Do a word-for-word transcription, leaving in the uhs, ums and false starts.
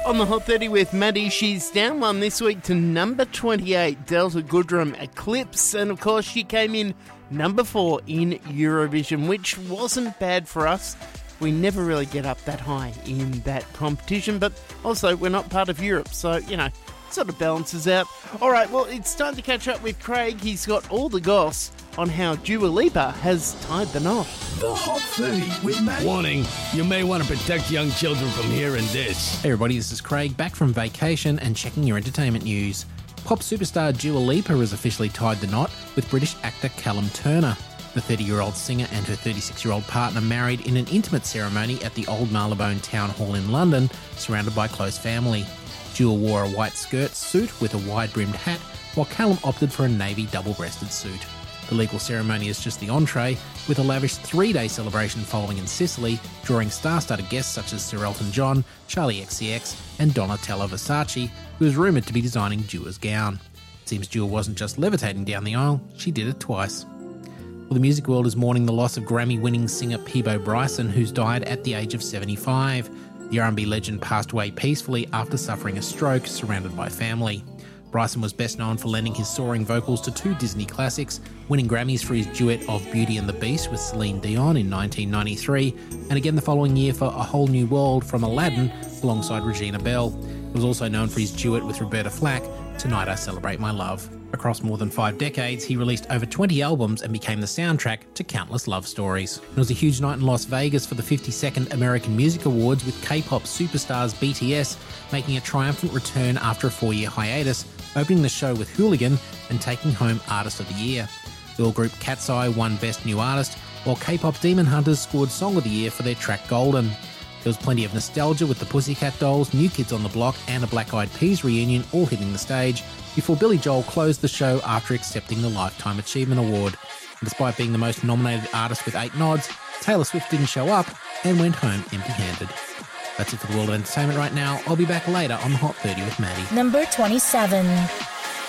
On the Hot thirty with Maddie, she's down one this week to number twenty-eight, Delta Goodrem Eclipse. And of course, she came in number four in Eurovision, which wasn't bad for us. We never really get up that high in that competition, but also we're not part of Europe, so, you know, sort of balances out. All right, well, it's time to catch up with Craig. He's got all the goss on how Dua Lipa has tied the knot. The Hot thirty with Matt. Warning, you may want to protect young children from hearing this. Hey everybody, this is Craig, back from vacation and checking your entertainment news. Pop superstar Dua Lipa has officially tied the knot with British actor Callum Turner. The thirty-year-old singer and her thirty-six-year-old partner married in an intimate ceremony at the Old Marylebone Town Hall in London, surrounded by close family. Dua wore a white skirt suit with a wide-brimmed hat, while Callum opted for a navy double-breasted suit. The legal ceremony is just the entree, with a lavish three-day celebration following in Sicily, drawing star-studded guests such as Sir Elton John, Charli X C X and Donatella Versace, who is rumoured to be designing Dua's gown. It seems Dua wasn't just levitating down the aisle, she did it twice. Well, the music world is mourning the loss of Grammy-winning singer Peabo Bryson, who's died at the age of seventy-five. The R and B legend passed away peacefully after suffering a stroke, surrounded by family. Bryson was best known for lending his soaring vocals to two Disney classics, winning Grammys for his duet of Beauty and the Beast with Celine Dion in nineteen ninety-three, and again the following year for A Whole New World from Aladdin alongside Regina Bell. He was also known for his duet with Roberta Flack, Tonight I Celebrate My Love. Across more than five decades, he released over twenty albums and became the soundtrack to countless love stories. It was a huge night in Las Vegas for the fifty-second American Music Awards, with K-pop superstars B T S making a triumphant return after a four-year hiatus, opening the show with Hooligan and taking home Artist of the Year. Girl group Cat's Eye won Best New Artist, while K-pop Demon Hunters scored Song of the Year for their track Golden. There was plenty of nostalgia with the Pussycat Dolls, New Kids on the Block and a Black Eyed Peas reunion all hitting the stage, before Billy Joel closed the show after accepting the Lifetime Achievement Award. And despite being the most nominated artist with eight nods, Taylor Swift didn't show up and went home empty-handed. That's it for the world of entertainment right now. I'll be back later on the Hot thirty with Maddie. Number twenty-seven.